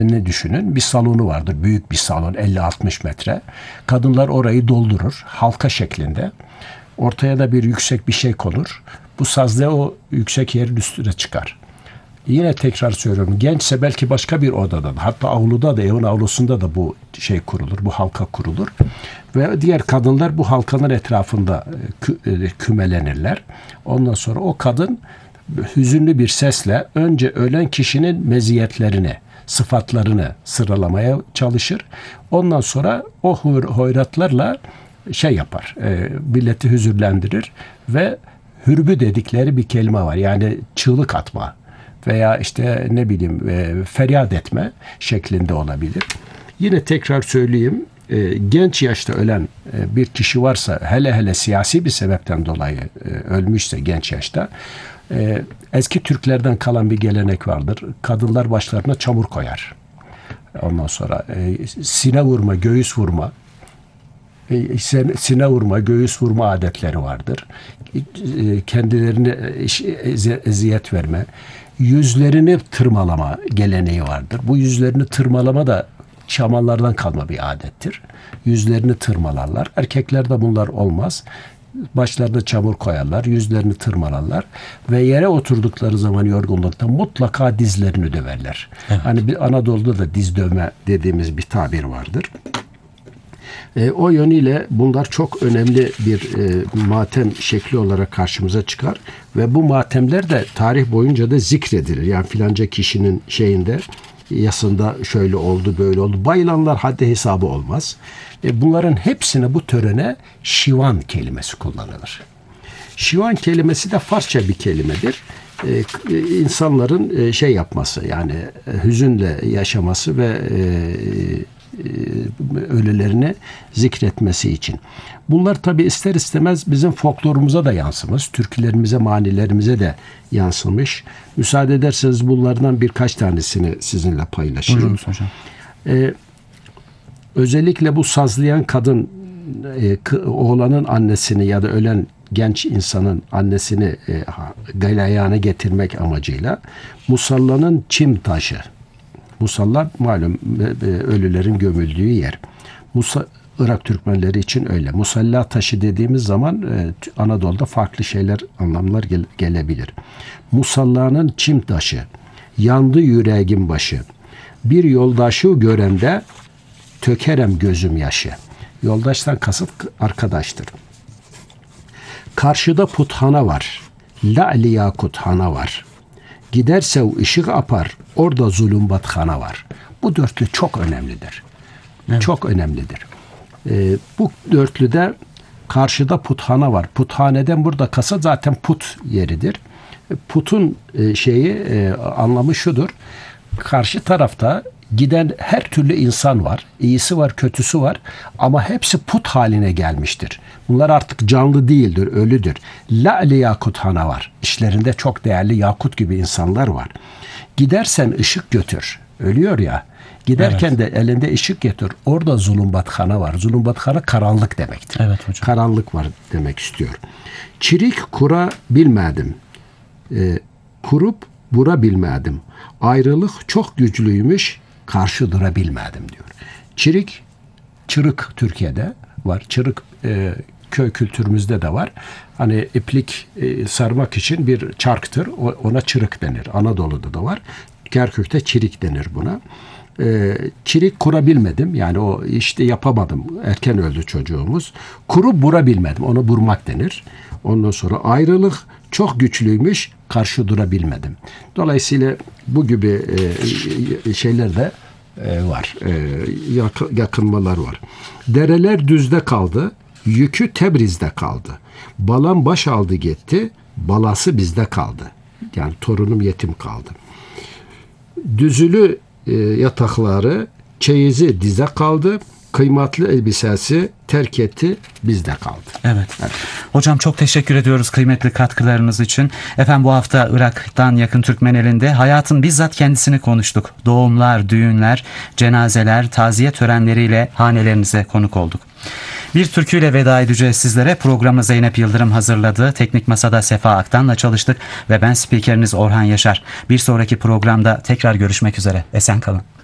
ne düşünün, bir salonu vardır, büyük bir salon, 50-60 metre. Kadınlar orayı doldurur halka şeklinde. Ortaya da bir yüksek bir şey konur. Bu sazlığa o yüksek yerin üstüne çıkar. Yine tekrar söylüyorum, gençse belki başka bir odada, hatta avluda da, evin avlusunda da bu şey kurulur, bu halka kurulur. Ve diğer kadınlar bu halkanın etrafında kümelenirler. Ondan sonra o kadın hüzünlü bir sesle önce ölen kişinin meziyetlerini, sıfatlarını sıralamaya çalışır. Ondan sonra o hoyratlarla şey yapar, milleti hüzünlendirir ve hürbü dedikleri bir kelime var. Yani çığlık atma veya işte ne bileyim feryat etme şeklinde olabilir. Yine tekrar söyleyeyim, genç yaşta ölen bir kişi varsa, hele hele siyasi bir sebepten dolayı ölmüşse genç yaşta, eski Türklerden kalan bir gelenek vardır. Kadınlar başlarına çamur koyar. Ondan sonra sine vurma, göğüs vurma, sine vurma, göğüs vurma adetleri vardır. Kendilerine eziyet verme, yüzlerini tırmalama geleneği vardır. Bu yüzlerini tırmalama da Şamanlardan kalma bir adettir. Yüzlerini tırmalarlar. Erkeklerde bunlar olmaz. Başlarına çamur koyarlar, yüzlerini tırmalarlar ve yere oturdukları zaman yorgunlukta mutlaka dizlerini döverler. Evet. Hani bir Anadolu'da da diz dövme dediğimiz bir tabir vardır. O yönüyle bunlar çok önemli bir matem şekli olarak karşımıza çıkar ve bu matemler de tarih boyunca da zikredilir. Yani filanca kişinin şeyinde, yasında şöyle oldu, böyle oldu. Bayılanlar haddi hesabı olmaz. Bunların hepsine, bu törene şivan kelimesi kullanılır. Şivan kelimesi de Farsça bir kelimedir. İnsanların şey yapması, yani hüzünle yaşaması ve ölülerini zikretmesi için. Bunlar tabi ister istemez bizim folklorumuza da yansımış, türkülerimize, manilerimize de yansımış. Müsaade ederseniz bunlardan birkaç tanesini sizinle paylaşayım. Buyurunuz hocam. Özellikle bu sazlayan kadın oğlanın annesini ya da ölen genç insanın annesini galeyana getirmek amacıyla musallanın çim taşı. Musalla malum ölülerin gömüldüğü yer. Irak Türkmenleri için öyle. Musalla taşı dediğimiz zaman Anadolu'da farklı şeyler, anlamlar gelebilir. Musallanın çim taşı, yandı yüreğim başı. Bir yoldaşı görende tökerem gözüm yaşı. Yoldaştan kasıt arkadaştır. Karşıda puthana var. La'li yakut hana var. Giderse ışık apar, orada zulümbathana var. Bu dörtlü çok önemlidir. Evet. Çok önemlidir. Bu dörtlüde karşıda puthana var. Puthaneden burada kasıt zaten put yeridir. Putun anlamı şudur. Karşı tarafta giden her türlü insan var. İyisi var, kötüsü var. Ama hepsi put haline gelmiştir. Bunlar artık canlı değildir, ölüdür. La'li yakut hana var. İşlerinde çok değerli yakut gibi insanlar var. Gidersen ışık götür. Ölüyor ya. Giderken de elinde ışık getir. Orada zulümbathana var. Zulümbathana karanlık demektir. Evet hocam. Karanlık var demek istiyor. Çirik kura bilmedim. Kurup bura bilmedim. Ayrılık çok güçlüymüş. Karşı durabilmedim diyor. Çırık Türkiye'de var. Çırık köy kültürümüzde de var. Hani iplik sarmak için bir çarktır. Ona çırık denir. Anadolu'da da var. Kerkük'te çirik denir buna. Çirik kurabilmedim. Yani o işte yapamadım. Erken öldü çocuğumuz. Kurup burabilmedim. Ona burmak denir. Ondan sonra ayrılık çok güçlüymüş. Karşı durabilmedim. Dolayısıyla bu gibi şeyler de var. Yakınmalar var. Dereler düzde kaldı. Yükü Tebriz'de kaldı. Balam baş aldı gitti. Balası bizde kaldı. Yani torunum yetim kaldı. Düzülü yatakları, çeyizi dize kaldı. Kıymetli elbisesi terk etti, bizde kaldı. Evet. Hocam çok teşekkür ediyoruz kıymetli katkılarınız için. Efendim bu hafta Irak'tan yakın Türkmen elinde hayatın bizzat kendisini konuştuk. Doğumlar, düğünler, cenazeler, taziye törenleriyle hanelerinize konuk olduk. Bir türküyle veda edeceğiz sizlere. Programı Zeynep Yıldırım hazırladı. Teknik Masada Sefa Aktan'la çalıştık ve ben spikeriniz Orhan Yaşar. Bir sonraki programda tekrar görüşmek üzere. Esen kalın.